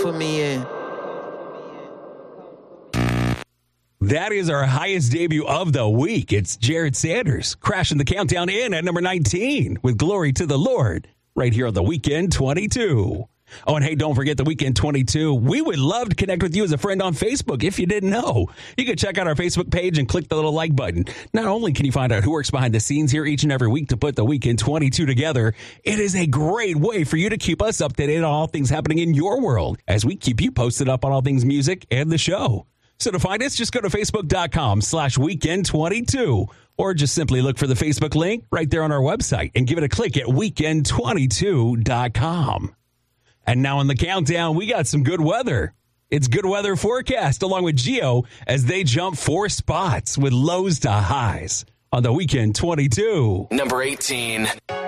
Comfort me in. That is our highest debut of the week. It's Jared Sanders crashing the countdown in at number 19 with Glory to the Lord right here on the Weekend 22. Oh, and hey, don't forget the Weekend 22. We would love to connect with you as a friend on Facebook. If you didn't know, you can check out our Facebook page and click the little like button. Not only can you find out who works behind the scenes here each and every week to put the Weekend 22 together, it is a great way for you to keep us up to date on all things happening in your world as we keep you posted up on all things music and the show. So to find us, just go to facebook.com/weekend22 or just simply look for the Facebook link right there on our website and give it a click at weekend22.com. And now on the countdown, we got some good weather. It's good weather forecast along with Geo as they jump 4 spots with lows to highs on the Weekend 22. Number 18.